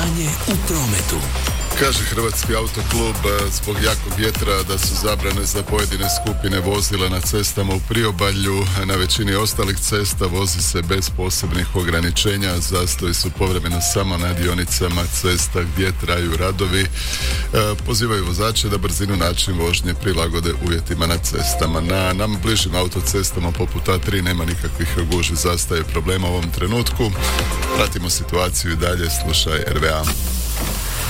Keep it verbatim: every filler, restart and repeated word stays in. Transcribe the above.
Stanje u prometu. Kaže Hrvatski autoklub zbog jakog vjetra da su zabrane za pojedine skupine vozila na cestama u priobalju. Na većini ostalih cesta vozi se bez posebnih ograničenja. Zastoji su povremeno samo na dionicama cesta gdje traju radovi. Pozivaju vozače da brzinu, način vožnje prilagode uvjetima na cestama. Na nam bližim autocestama poput A tri nema nikakvih gužvi, zastaje problema u ovom trenutku. Pratimo situaciju i dalje, slušaj R V A.